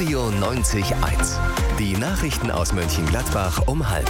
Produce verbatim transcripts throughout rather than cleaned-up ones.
Radio neunzig Komma eins. Die Nachrichten aus Mönchengladbach um halb.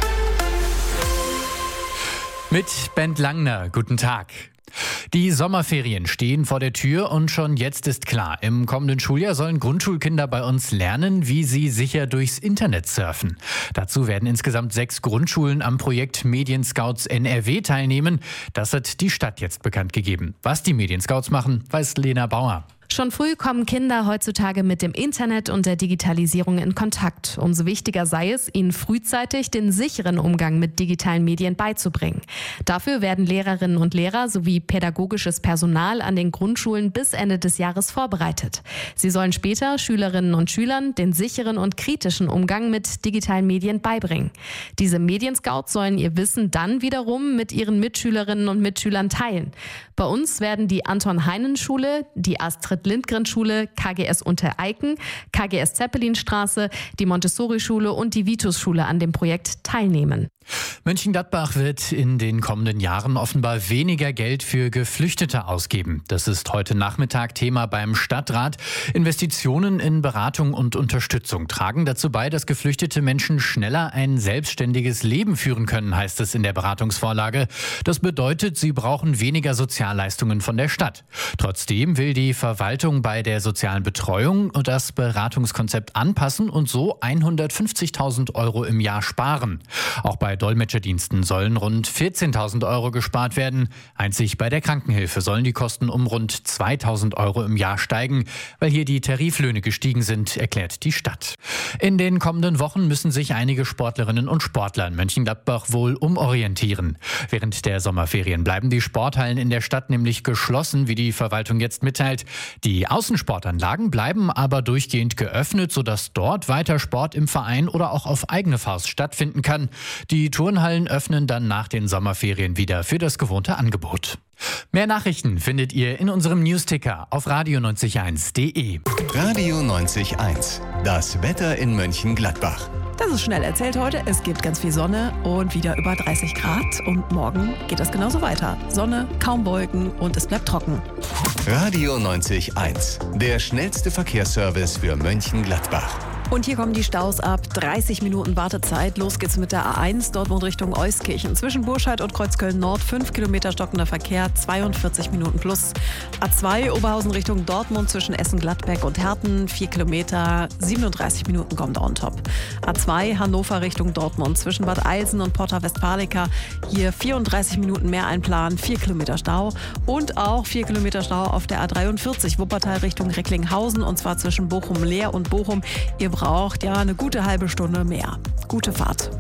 Mit Bent Langner, guten Tag. Die Sommerferien stehen vor der Tür und schon jetzt ist klar, im kommenden Schuljahr sollen Grundschulkinder bei uns lernen, wie sie sicher durchs Internet surfen. Dazu werden insgesamt sechs Grundschulen am Projekt Medienscouts N R W teilnehmen. Das hat die Stadt jetzt bekannt gegeben. Was die Medienscouts machen, weiß Lena Bauer. Schon früh kommen Kinder heutzutage mit dem Internet und der Digitalisierung in Kontakt. Umso wichtiger sei es, ihnen frühzeitig den sicheren Umgang mit digitalen Medien beizubringen. Dafür werden Lehrerinnen und Lehrer sowie pädagogisches Personal an den Grundschulen bis Ende des Jahres vorbereitet. Sie sollen später Schülerinnen und Schülern den sicheren und kritischen Umgang mit digitalen Medien beibringen. Diese Medienscouts sollen ihr Wissen dann wiederum mit ihren Mitschülerinnen und Mitschülern teilen. Bei uns werden die Anton-Heinen-Schule, die Astrid-Lindgren-Schule, K G S Untereiken, K G S Zeppelinstraße, die Montessori-Schule und die Vitus-Schule an dem Projekt teilnehmen. Mönchengladbach wird in den kommenden Jahren offenbar weniger Geld für Geflüchtete ausgeben. Das ist heute Nachmittag Thema beim Stadtrat. Investitionen in Beratung und Unterstützung tragen dazu bei, dass geflüchtete Menschen schneller ein selbstständiges Leben führen können, heißt es in der Beratungsvorlage. Das bedeutet, sie brauchen weniger Sozialleistungen von der Stadt. Trotzdem will die Verwaltung bei der sozialen Betreuung das Beratungskonzept anpassen und so hundertfünfzigtausend Euro im Jahr sparen. Auch bei Dolmetscherdiensten sollen rund vierzehntausend Euro gespart werden. Einzig bei der Krankenhilfe sollen die Kosten um rund zweitausend Euro im Jahr steigen, weil hier die Tariflöhne gestiegen sind, erklärt die Stadt. In den kommenden Wochen müssen sich einige Sportlerinnen und Sportler in Mönchengladbach wohl umorientieren. Während der Sommerferien bleiben die Sporthallen in der Stadt nämlich geschlossen, wie die Verwaltung jetzt mitteilt. Die Außensportanlagen bleiben aber durchgehend geöffnet, sodass dort weiter Sport im Verein oder auch auf eigene Faust stattfinden kann. Die Turnhallen öffnen dann nach den Sommerferien wieder für das gewohnte Angebot. Mehr Nachrichten findet ihr in unserem Newsticker auf radio neunzig Komma eins punkt de. Radio neunzig Komma eins. Das Wetter in Mönchengladbach. Das ist schnell erzählt heute. Es gibt ganz viel Sonne und wieder über dreißig Grad. Und morgen geht das genauso weiter. Sonne, kaum Wolken und es bleibt trocken. Radio neunzig Komma eins. Der schnellste Verkehrsservice für Mönchengladbach. Und hier kommen die Staus ab. dreißig Minuten Wartezeit. Los geht's mit der A eins, Dortmund Richtung Euskirchen. Zwischen Burscheid und Kreuzköln Nord fünf Kilometer stockender Verkehr, zweiundvierzig Minuten plus. A zwei, Oberhausen Richtung Dortmund zwischen Essen-Gladbeck und Herten, vier Kilometer, siebenunddreißig Minuten kommt on top. A zwei, Hannover Richtung Dortmund zwischen Bad Eilsen und Porta Westfalica. Hier vierunddreißig Minuten mehr einplanen, vier Kilometer Stau. Und auch vier Kilometer Stau auf der A dreiundvierzig, Wuppertal Richtung Recklinghausen. Und zwar zwischen Bochum-Leer und Bochum. Ihr braucht ja eine gute halbe Stunde mehr. Gute Fahrt.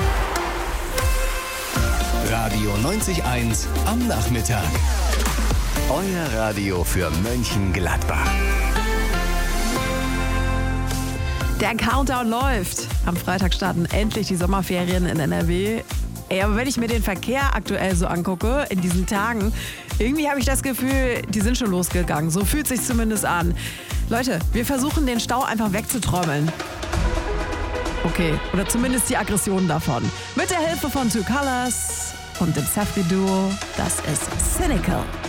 Radio neunzig Komma eins am Nachmittag. Euer Radio für Mönchengladbach. Der Countdown läuft. Am Freitag starten endlich die Sommerferien in N R W. Ey, aber wenn ich mir den Verkehr aktuell so angucke, in diesen Tagen, irgendwie habe ich das Gefühl, die sind schon losgegangen. So fühlt sich zumindest an. Leute, wir versuchen den Stau einfach wegzutrommeln. Okay, oder zumindest die Aggression davon. Mit der Hilfe von Two Colors und dem Safri Duo, das ist Cynical.